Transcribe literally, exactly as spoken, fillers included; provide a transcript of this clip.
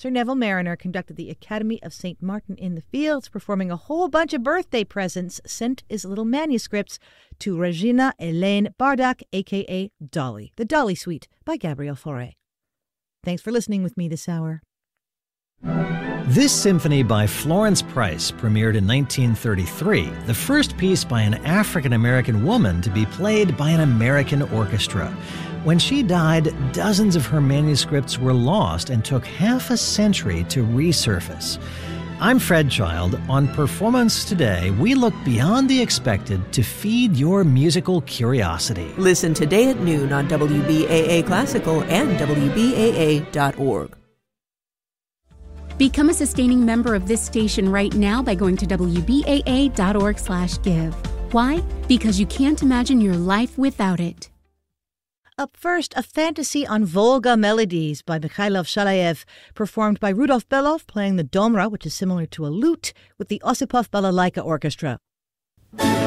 Sir Neville Marriner conducted the Academy of Saint Martin in the Fields, performing a whole bunch of birthday presents sent as little manuscripts to Regina Helene Bardak, a k a. Dolly. The Dolly Suite by Gabrielle Fauré. Thanks for listening with me this hour. This symphony by Florence Price premiered in nineteen thirty-three, the first piece by an African-American woman to be played by an American orchestra. When she died, dozens of her manuscripts were lost and took half a century to resurface. I'm Fred Child. On Performance Today, we look beyond the expected to feed your musical curiosity. Listen today at noon on W B A A Classical and W B A A dot org. Become a sustaining member of this station right now by going to W B A A dot org slash give. Why? Because you can't imagine your life without it. Up first, a fantasy on Volga melodies by Mikhailov Shalayev, performed by Rudolf Belov playing the domra, which is similar to a lute, with the Osipov Balalaika Orchestra.